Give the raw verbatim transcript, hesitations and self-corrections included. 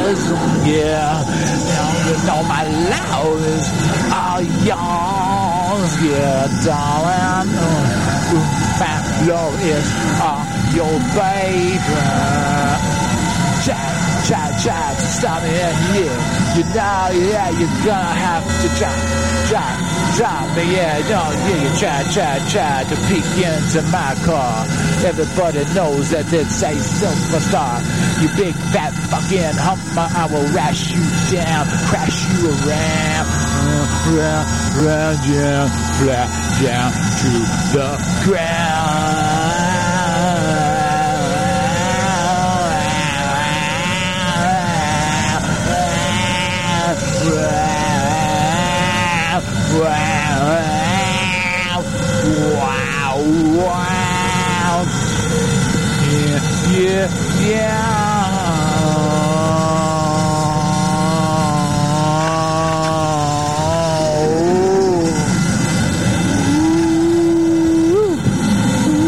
yeah. You know my love is all yours, yeah, darling. My love is all your baby. Try, try, try to stop me, and yeah, you know, yeah, you're gonna have to try, try, try me, yeah, no, yeah, you try, try, try to peek into my car. Everybody knows that it's a superstar. You big fat fucking hummer, I will rash you down, crash you around, round, round, down, flat down to the ground. Wow, wow, wow. Yeah, yeah, yeah.